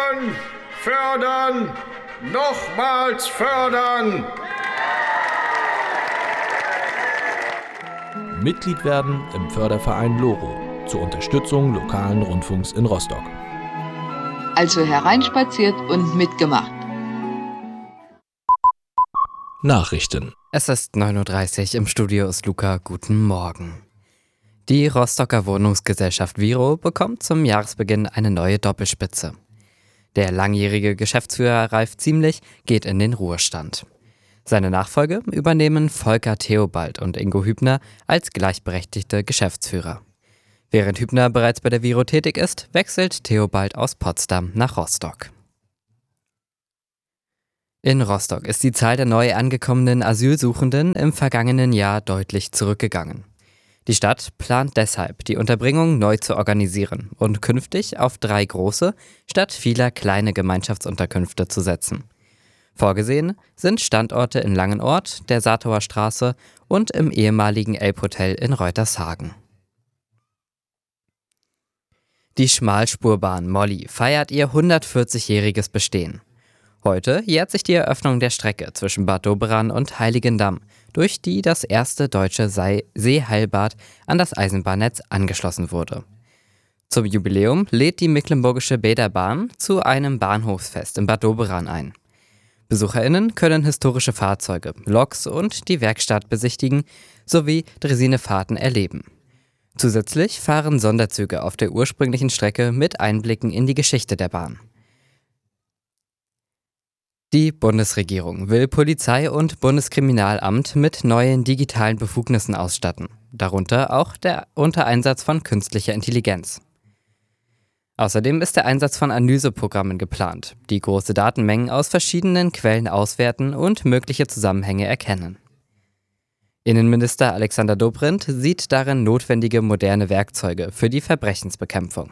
Fördern, fördern, nochmals fördern! Mitglied werden im Förderverein LoRo zur Unterstützung lokalen Rundfunks in Rostock. Also hereinspaziert und mitgemacht. Nachrichten. Es ist 9:30 Uhr, im Studio ist Luca. Guten Morgen. Die Rostocker Wohnungsgesellschaft Viro bekommt zum Jahresbeginn eine neue Doppelspitze. Der langjährige Geschäftsführer Ralf Ziemlich geht in den Ruhestand. Seine Nachfolge übernehmen Volker Theobald und Ingo Hübner als gleichberechtigte Geschäftsführer. Während Hübner bereits bei der Viro tätig ist, wechselt Theobald aus Potsdam nach Rostock. In Rostock ist die Zahl der neu angekommenen Asylsuchenden im vergangenen Jahr deutlich zurückgegangen. Die Stadt plant deshalb, die Unterbringung neu zu organisieren und künftig auf 3 große statt vieler kleine Gemeinschaftsunterkünfte zu setzen. Vorgesehen sind Standorte in Langenort, der Saatauer Straße und im ehemaligen Elbhotel in Reutershagen. Die Schmalspurbahn Molly feiert ihr 140-jähriges Bestehen. Heute jährt sich die Eröffnung der Strecke zwischen Bad Doberan und Heiligendamm, durch die das erste deutsche Seeheilbad an das Eisenbahnnetz angeschlossen wurde. Zum Jubiläum lädt die Mecklenburgische Bäderbahn zu einem Bahnhofsfest in Bad Doberan ein. BesucherInnen können historische Fahrzeuge, Loks und die Werkstatt besichtigen sowie Dresinefahrten erleben. Zusätzlich fahren Sonderzüge auf der ursprünglichen Strecke mit Einblicken in die Geschichte der Bahn. Die Bundesregierung will Polizei und Bundeskriminalamt mit neuen digitalen Befugnissen ausstatten, darunter auch der Untereinsatz von künstlicher Intelligenz. Außerdem ist der Einsatz von Analyseprogrammen geplant, die große Datenmengen aus verschiedenen Quellen auswerten und mögliche Zusammenhänge erkennen. Innenminister Alexander Dobrindt sieht darin notwendige moderne Werkzeuge für die Verbrechensbekämpfung.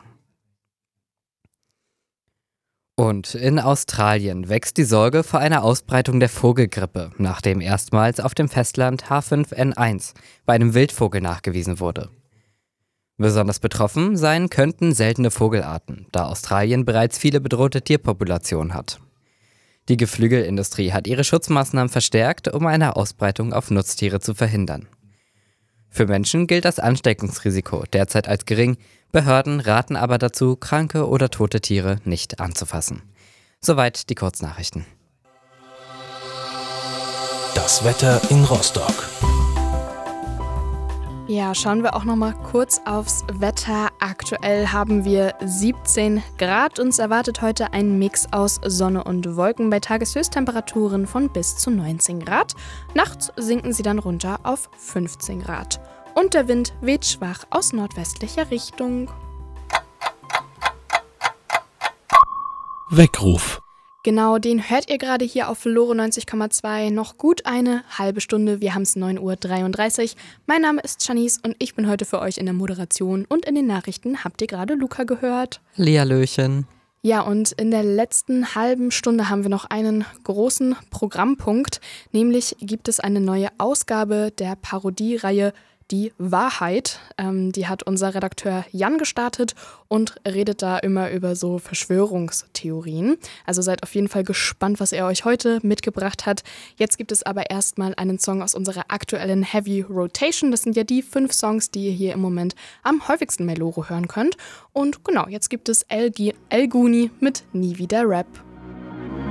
Und in Australien wächst die Sorge vor einer Ausbreitung der Vogelgrippe, nachdem erstmals auf dem Festland H5N1 bei einem Wildvogel nachgewiesen wurde. Besonders betroffen sein könnten seltene Vogelarten, da Australien bereits viele bedrohte Tierpopulationen hat. Die Geflügelindustrie hat ihre Schutzmaßnahmen verstärkt, um eine Ausbreitung auf Nutztiere zu verhindern. Für Menschen gilt das Ansteckungsrisiko derzeit als gering, Behörden raten aber dazu, kranke oder tote Tiere nicht anzufassen. Soweit die Kurznachrichten. Das Wetter in Rostock. Ja, schauen wir auch noch mal kurz aufs Wetter. Aktuell haben wir 17 Grad. Uns erwartet heute ein Mix aus Sonne und Wolken bei Tageshöchsttemperaturen von bis zu 19 Grad. Nachts sinken sie dann runter auf 15 Grad. Und der Wind weht schwach aus nordwestlicher Richtung. Weckruf. Genau, den hört ihr gerade hier auf LoRo 90,2. Noch gut eine halbe Stunde. Wir haben es 9:33 Uhr. Mein Name ist Janice und ich bin heute für euch in der Moderation. Und in den Nachrichten habt ihr gerade Luca gehört. Hallihallöchen. Ja, und in der letzten halben Stunde haben wir noch einen großen Programmpunkt. Nämlich gibt es eine neue Ausgabe der Parodiereihe Die Wahrheit. Die hat unser Redakteur Jan gestartet und redet da immer über so Verschwörungstheorien. Also seid auf jeden Fall gespannt, was er euch heute mitgebracht hat. Jetzt gibt es aber erstmal einen Song aus unserer aktuellen Heavy Rotation. Das sind ja die 5 Songs, die ihr hier im Moment am häufigsten bei LoRo hören könnt. Und genau, jetzt gibt es El Guni mit Nie wieder Rap.